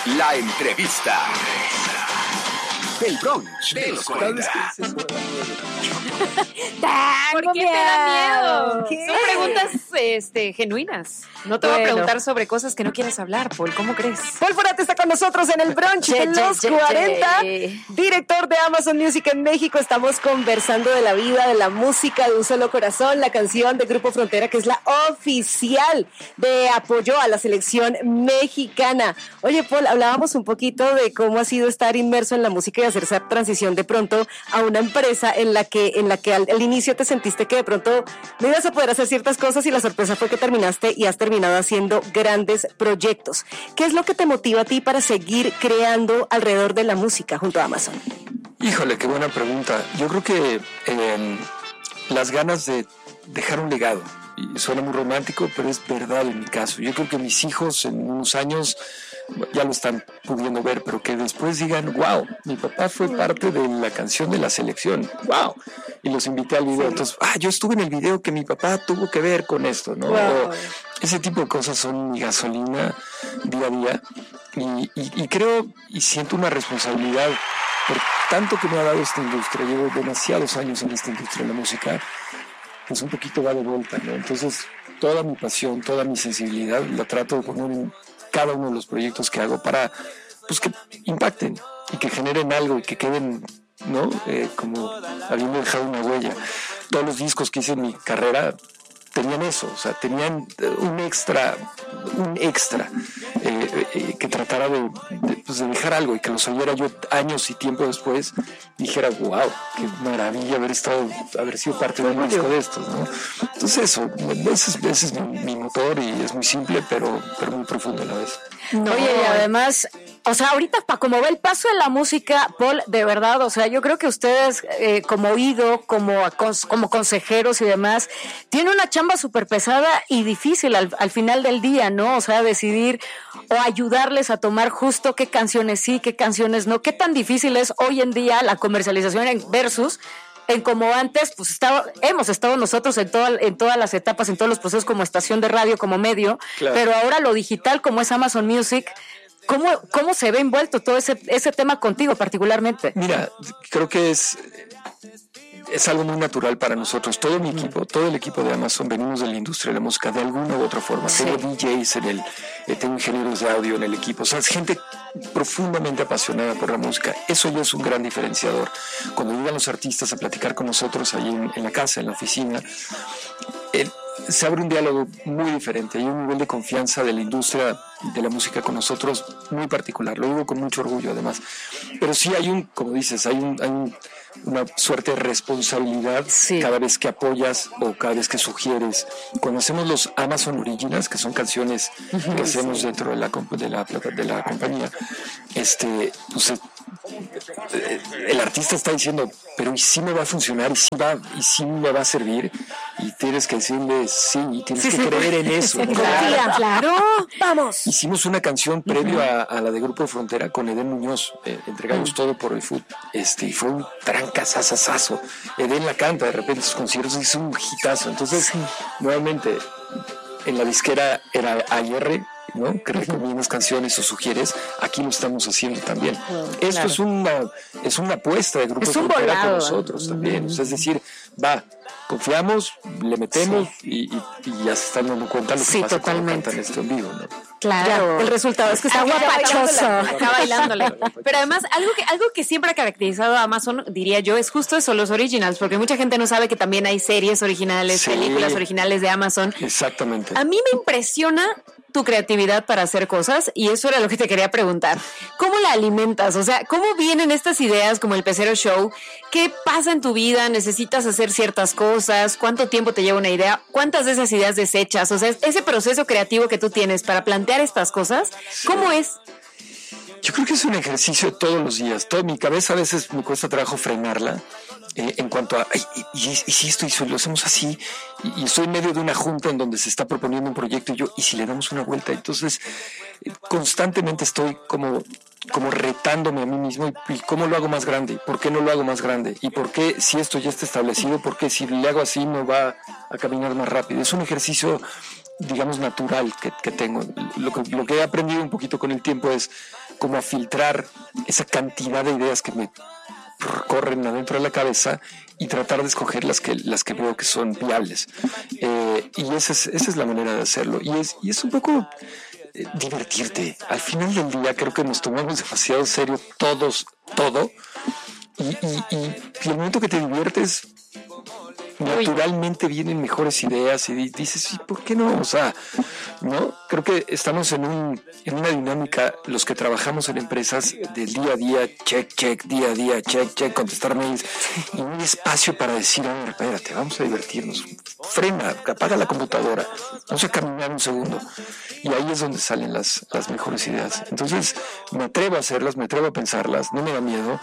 La entrevista. Del brunch de los 40. ¿Por qué te da miedo? ¿Qué? Son preguntas genuinas. No te voy a preguntar sobre cosas que no quieres hablar, Paul. ¿Cómo crees? Paul Forat está con nosotros en el brunch de los 40, director de Amazon Music en México. Estamos conversando de la vida, de la música de Un Solo Corazón, la canción de Grupo Frontera, que es la oficial de apoyo a la selección mexicana. Oye, Paul, hablábamos un poquito de cómo ha sido estar inmerso en la música y hacer esa transición de pronto a una empresa en la que al inicio te sentiste que de pronto no ibas a poder hacer ciertas cosas y la sorpresa fue que terminaste y has terminado haciendo grandes proyectos. ¿Qué es lo que te motiva a ti para seguir creando alrededor de la música junto a Amazon? Híjole, qué buena pregunta. Yo creo que las ganas de dejar un legado. Y suena muy romántico, pero es verdad en mi caso. Yo creo que mis hijos en unos años ya lo están pudiendo ver, pero que después digan, wow, mi papá fue parte de la canción de la selección, wow, y los invité al video. Entonces, yo estuve en el video que mi papá tuvo que ver con esto, ¿no? Wow. Ese tipo de cosas son mi gasolina día a día, y creo y siento una responsabilidad por tanto que me ha dado esta industria. Llevo demasiados años en esta industria de la música, pues un poquito va de vuelta, ¿no? Entonces, toda mi pasión, toda mi sensibilidad la trato de poner en cada uno de los proyectos que hago para, pues, que impacten y que generen algo y que queden, ¿no? Como habiendo dejado una huella. Todos los discos que hice en mi carrera tenían eso, o sea, tenían un extra que tratara de dejar algo y que los oyera yo años y tiempo después, dijera, wow, qué maravilla haber sido parte de un disco de estos, ¿no? Entonces eso, ese es mi motor, y es muy simple, pero muy profundo a la vez. No. Oye, y además, o sea, ahorita como ve el paso de la música, Paul, de verdad, o sea, yo creo que ustedes como oído, como consejeros y demás, tienen una chamba súper pesada y difícil al final del día, ¿no? O sea, decidir o ayudarles a tomar justo qué canciones sí, qué canciones no, qué tan difícil es hoy en día la comercialización versus en como antes, pues hemos estado nosotros en todas las etapas, en todos los procesos como estación de radio, como medio, claro. Pero ahora lo digital como es Amazon Music, ¿cómo se ve envuelto todo ese tema contigo particularmente? Mira, creo que es algo muy natural para nosotros. Todo mi equipo, todo el equipo de Amazon, venimos de la industria de la música de alguna u otra forma. Sí. Tengo DJs tengo ingenieros de audio en el equipo. O sea, es gente profundamente apasionada por la música. Eso ya es un gran diferenciador. Cuando llegan los artistas a platicar con nosotros ahí en la casa, en la oficina, se abre un diálogo muy diferente. Hay un nivel de confianza de la industria de la música con nosotros muy particular. Lo digo con mucho orgullo, además. Pero sí como dices, hay una suerte de responsabilidad, sí, cada vez que apoyas o cada vez que sugieres. Cuando hacemos los Amazon Originals, que son canciones que hacemos dentro de la compañía, pues, el artista está diciendo, pero ¿y si me va a funcionar? ¿Y si me va a servir? Y tienes que decirle sí, y tienes que creer en eso, ¿no? Claro, vamos. Hicimos una canción previo a la de Grupo Frontera con Eden Muñoz, Entregamos Todo por el Food, y fue un trancazazazazo. Eden la canta de repente en sus conciertos, hizo un hitazo. Entonces, nuevamente, en la disquera era AR, ¿no? Que recomiendas canciones o sugieres, aquí lo estamos haciendo también. Esto es una apuesta de Grupo Frontera con nosotros también. O sea, es decir, confiamos, le metemos y ya se están dando cuenta lo que pasa cuando cantan esto en vivo, ¿no? Claro, el resultado es que está guapachoso. Acá bailándole. Pero además, algo que siempre ha caracterizado a Amazon, diría yo, es justo eso, los originals, porque mucha gente no sabe que también hay series originales, sí, películas originales de Amazon. Exactamente. A mí me impresiona tu creatividad para hacer cosas, y eso era lo que te quería preguntar. ¿Cómo la alimentas? O sea, ¿cómo vienen estas ideas como el Pecero Show? ¿Qué pasa en tu vida? ¿Necesitas hacer ciertas cosas? ¿Cuánto tiempo te lleva una idea? ¿Cuántas de esas ideas desechas? O sea, ese proceso creativo que tú tienes para plantear estas cosas, ¿cómo es? Yo creo que es un ejercicio todos los días. Mi cabeza a veces me cuesta trabajo frenarla. En cuanto a, y si esto y lo hacemos así, y estoy en medio de una junta en donde se está proponiendo un proyecto y si le damos una vuelta, entonces constantemente estoy como retándome a mí mismo y cómo lo hago más grande, por qué no lo hago más grande, y por qué si esto ya está establecido, por qué si le hago así no va a caminar más rápido. Es un ejercicio digamos, natural que tengo. Lo que he aprendido un poquito con el tiempo es como a filtrar esa cantidad de ideas que me corren adentro de la cabeza y tratar de escoger las que veo que son viables. Y esa es la manera de hacerlo. Y es un poco divertirte. Al final del día creo que nos tomamos demasiado serio todo. Y el momento que te diviertes, naturalmente vienen mejores ideas y dices, ¿sí, por qué no? O sea, ¿no? Creo que estamos en una dinámica, los que trabajamos en empresas, del día a día, check, día a día, check, contestar mails, y no hay espacio para decir, a ver, espérate, vamos a divertirnos, frena, apaga la computadora, vamos a caminar un segundo, y ahí es donde salen las mejores ideas. Entonces, me atrevo a hacerlas, me atrevo a pensarlas, no me da miedo,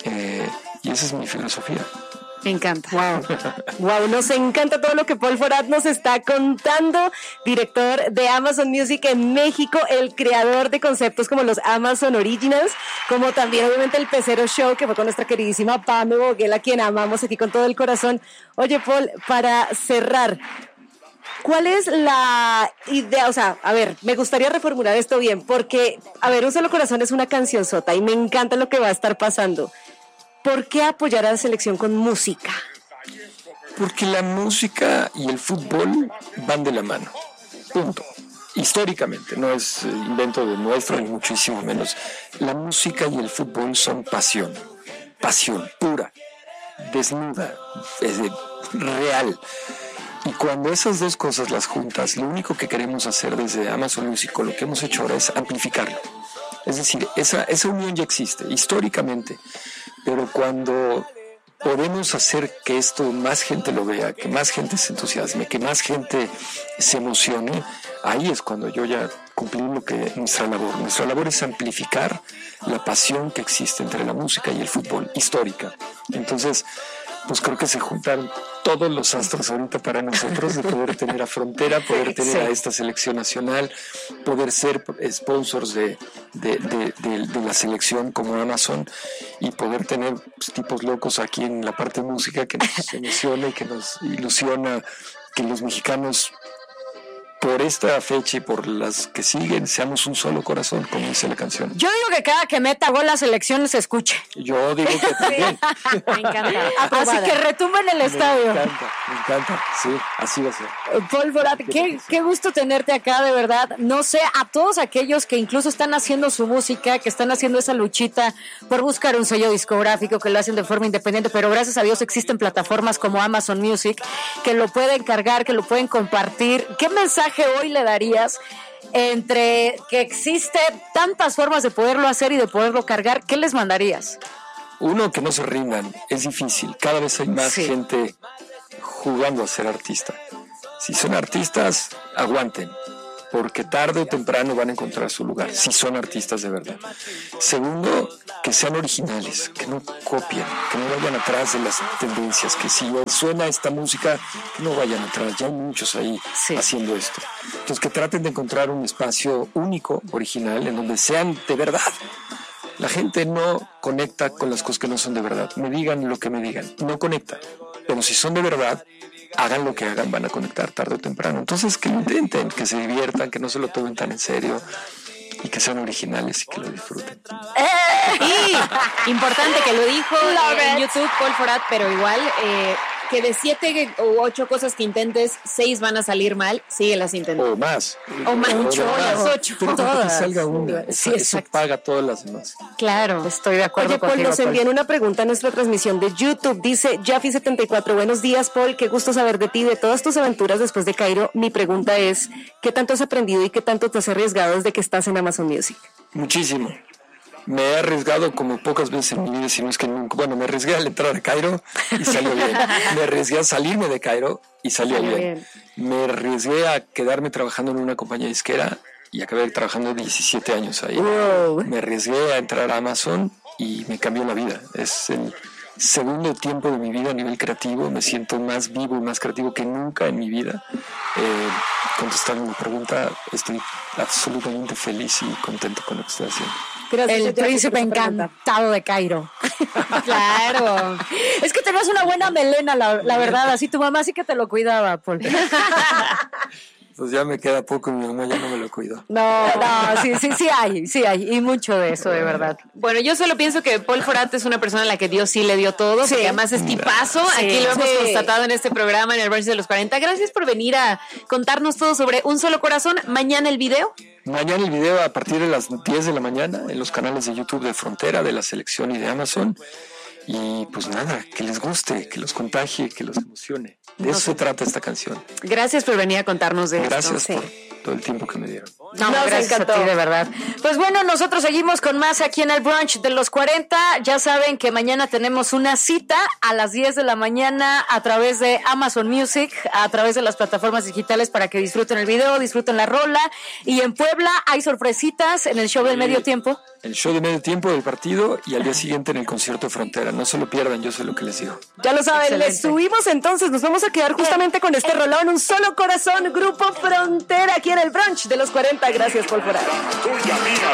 y esa es mi filosofía. Me encanta. Wow, nos encanta todo lo que Paul Forat nos está contando, director de Amazon Music en México, el creador de conceptos como los Amazon Originals, como también obviamente el Pecero Show, que fue con nuestra queridísima Pame Boguel, a quien amamos aquí con todo el corazón. Oye, Paul, para cerrar, ¿cuál es la idea? O sea, a ver, me gustaría reformular esto bien, porque, a ver, Un Solo Corazón es una cancionzota y me encanta lo que va a estar pasando. ¿Por qué apoyar a la selección con música? Porque la música y el fútbol van de la mano. Punto. Históricamente, no es invento de nuestro, ni muchísimo menos. La música y el fútbol son pasión pura, desnuda, real. Y cuando esas dos cosas las juntas, lo único que queremos hacer desde Amazon Music, lo que hemos hecho ahora es amplificarlo. Es decir, esa unión ya existe históricamente, pero cuando podemos hacer que esto más gente lo vea, que más gente se entusiasme, que más gente se emocione, ahí es cuando yo ya cumplí nuestra labor. Nuestra labor es amplificar la pasión que existe entre la música y el fútbol, histórica. Entonces, pues creo que se juntaron todos los astros ahorita para nosotros de poder tener a Frontera, poder tener a esta selección nacional, poder ser sponsors de la selección como Amazon y poder tener tipos locos aquí en la parte de música que nos emociona y que nos ilusiona que los mexicanos por esta fecha y por las que siguen seamos un solo corazón, como dice la canción. Yo digo que cada que meta gol la selección se escuche. Yo digo que también. Me encanta. Así que retumba en el estadio. Me encanta, sí, así va a ser. Paul Forat, qué gusto tenerte acá, de verdad. No sé, a todos aquellos que incluso están haciendo su música, que están haciendo esa luchita por buscar un sello discográfico, que lo hacen de forma independiente, pero gracias a Dios existen plataformas como Amazon Music que lo pueden cargar, que lo pueden compartir. ¿Qué mensaje hoy le darías entre que existen tantas formas de poderlo hacer y de poderlo cargar? ¿Qué les mandarías? Uno, que no se rindan, es difícil, cada vez hay más gente jugando a ser artista. Si son artistas, aguanten, porque tarde o temprano van a encontrar su lugar, si son artistas de verdad. Segundo, que sean originales, que no copien, que no vayan atrás de las tendencias, que si suena esta música, que no vayan atrás, ya hay muchos ahí haciendo esto. Entonces, que traten de encontrar un espacio único, original, en donde sean de verdad. La gente no conecta con las cosas que no son de verdad. Me digan lo que me digan, no conecta. Pero si son de verdad, hagan lo que hagan, van a conectar tarde o temprano. Entonces, que lo intenten, que se diviertan, que no se lo tomen tan en serio y que sean originales y que lo disfruten. Y importante que lo dijo en YouTube Paul Forat, pero igual que de 7 u 8 cosas que intentes, 6 van a salir mal, síguelas intentando. O más. O más, Mucho las más. 8. Pero para que salga una, Sí, eso paga todas las demás. Claro. Estoy de acuerdo. Oye, Paul, contigo, nos envían una pregunta en nuestra transmisión de YouTube. Dice Jaffi74, buenos días, Paul, qué gusto saber de ti, de todas tus aventuras después de Cairo. Mi pregunta es, ¿qué tanto has aprendido y qué tanto te has arriesgado desde que estás en Amazon Music? Muchísimo. Me he arriesgado como pocas veces en mi vida, si no es que nunca. Bueno, me arriesgué al entrar a Cairo y salió bien. Me arriesgué a salirme de Cairo y salió bien. Me arriesgué a quedarme trabajando en una compañía disquera y acabé trabajando 17 años ahí. Wow. Me arriesgué a entrar a Amazon y me cambió la vida. Es el segundo tiempo de mi vida a nivel creativo. Me siento más vivo y más creativo que nunca en mi vida. Contestando mi pregunta, estoy absolutamente feliz y contento con lo que estoy haciendo. Gracias, El Jaffi, príncipe por esa pregunta. encantado de Cairo. Claro. Es que tenías una buena melena, la verdad. Así tu mamá sí que te lo cuidaba, Paul. pues ya me queda poco y mi mamá ya no me lo cuidó. No, sí hay, y mucho de eso, de verdad. Bueno, yo solo pienso que Paul Forat es una persona a la que Dios sí le dio todo, porque además es tipazo. Aquí lo hemos constatado en este programa, en el Brunch de los 40. Gracias por venir a contarnos todo sobre Un Solo Corazón. Mañana el video. Mañana el video a partir de las 10 de la mañana en los canales de YouTube de Frontera, de La Selección y de Amazon. Y pues nada, que les guste, que los contagie, que los emocione. De eso se trata esta canción. Gracias por venir a contarnos de Gracias esto. por todo el tiempo que me dieron. No, gracias a ti, de verdad. Pues bueno, nosotros seguimos con más aquí en el Brunch de los 40. Ya saben que mañana tenemos una cita a las 10 de la mañana a través de Amazon Music, a través de las plataformas digitales para que disfruten el video, disfruten la rola. Y en Puebla hay sorpresitas en el show del medio tiempo. El show de medio tiempo del partido y al día siguiente en el concierto de Frontera. No se lo pierdan, yo sé lo que les digo. Ya lo saben, Excelente. les subimos entonces. Nos vamos a quedar justamente con este rolón, Un Solo Corazón, Grupo Frontera, aquí en el Brunch de los 40. Gracias, Paul Forat. Tuya, mía.